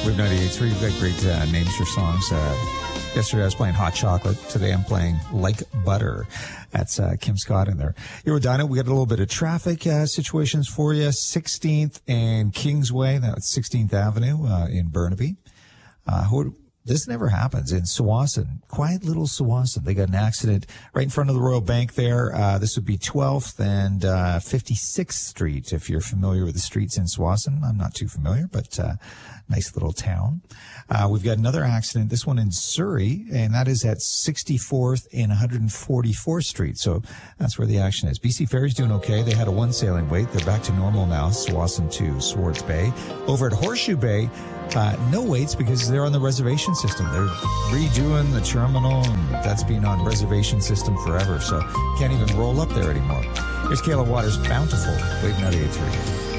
Wave 98.3, we've got great names for songs. Yesterday I was playing Hot Chocolate. Today I'm playing Like Butter. That's Kim Scott in there. Here with Dinah, we got a little bit of traffic situations for you. 16th and Kingsway, that's 16th Avenue in Burnaby. This never happens in Tsawwassen. Quiet little Tsawwassen. They got an accident right in front of the Royal Bank there. This would be 12th and 56th Street, if you're familiar with the streets in Tsawwassen. I'm not too familiar, but nice little town. We've got another accident, this one in Surrey, and that is at 64th and 144th Street. So that's where the action is. BC Ferry's doing okay. They had a one sailing wait. They're back to normal now, Tsawwassen to Swartz Bay. Over at Horseshoe Bay, no waits because they're on the reservation system. They're redoing the terminal, and that's been on reservation system forever, so can't even roll up there anymore. Here's Kayla Waters, Bountiful, Wave 98.3.